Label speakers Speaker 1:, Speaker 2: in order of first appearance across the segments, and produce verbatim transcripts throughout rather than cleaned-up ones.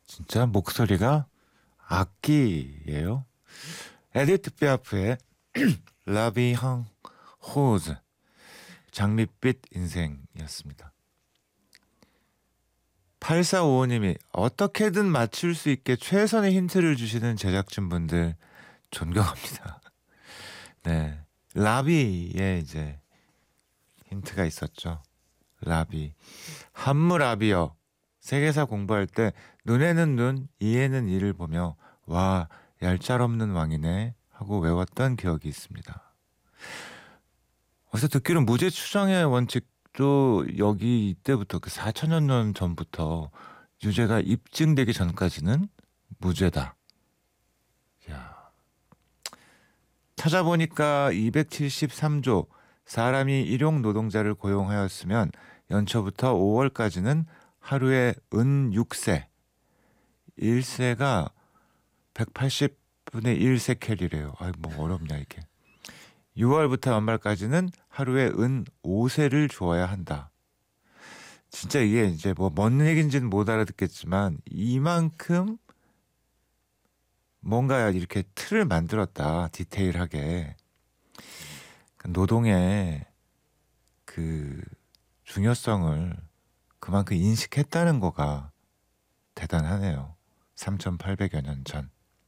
Speaker 1: 진짜 목소리가 악기예요. 에디트 피아프의 라비앙 호즈, 장밋빛 인생이었습니다. 팔사오오님이 어떻게든 맞출 수 있게 최선의 힌트를 주시는 제작진분들 존경합니다. 네, 라비에 이제 힌트가 있었죠. 라비, 함무라비어. 세계사 공부할 때 눈에는 눈, 이에는 이를 보며 와, 얄짤없는 왕이네 하고 외웠던 기억이 있습니다. 어디서 듣기로 무죄 추정의 원칙도 여기 이때부터 그 사천여 년 전부터 유죄가 입증되기 전까지는 무죄다. 야, 찾아보니까 이백칠십삼조 사람이 일용 노동자를 고용하였으면 연초부터 오월까지는 하루에 은 육 세, 일 세가 백팔십분의 일 세켈이래요. 아이, 뭐 어렵냐 이게. 유월부터 연말까지는 하루에 은 오 세를 주어야 한다. 진짜 이게 이제 뭐 뭔 얘기인지는 못 알아듣겠지만 이만큼 뭔가 이렇게 틀을 만들었다. 디테일하게. 노동의 그 중요성을 그만큼 인식했다는 거가 대단하네요. 삼천팔백여 년 전.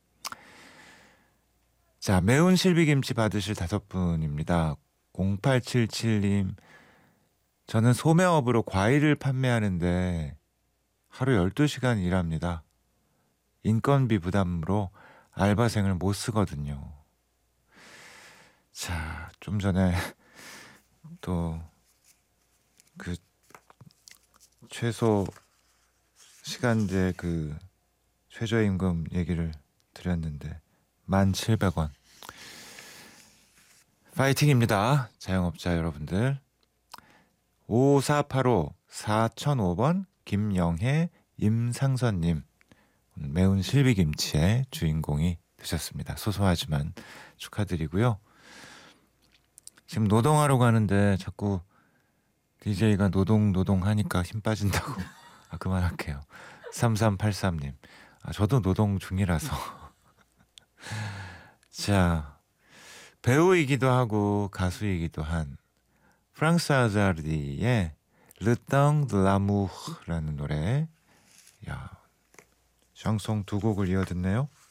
Speaker 1: 자, 매운 실비김치 받으실 다섯 분입니다. 공팔칠칠님, 저는 소매업으로 과일을 판매하는데 하루 열두 시간 일합니다. 인건비 부담으로 알바생을 못 쓰거든요. 자, 좀 전에 또 그 최소 시간제 그 최저임금 얘기를 드렸는데 만 칠백 원. 파이팅입니다. 자영업자 여러분들. 오사팔오 사천오 번 김영혜 임상선님, 매운 실비김치의 주인공이 되셨습니다. 소소하지만 축하드리고요. 지금 노동하러 가는데 자꾸 디제이가 노동 노동 하니까 힘 빠진다고. 아, 그만할게요. 삼삼팔삼님, 아, 저도 노동 중이라서. 자, 배우이기도 하고 가수이기도 한 프랑스 아자르디의 Le Temps de l'Amour라는 노래. 야, 샹송 두 곡을 이어 듣네요.